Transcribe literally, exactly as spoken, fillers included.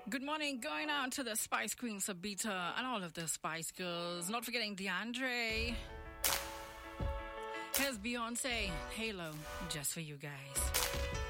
Good morning, going out to the Spice Queen Sabita and all of the Spice Girls. Not forgetting DeAndre. Here's Beyonce, Halo, just for you guys.